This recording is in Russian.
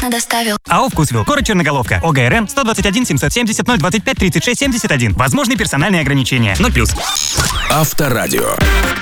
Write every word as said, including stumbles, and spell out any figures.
бесплатно доставил. АО «Вкусвилл». Город Черноголовка. ОГРН сто двадцать один семьсот семьдесят ноль двадцать пять тридцать шесть семьдесят один. Возможны персональные ограничения. ноль плюс. Авторадио.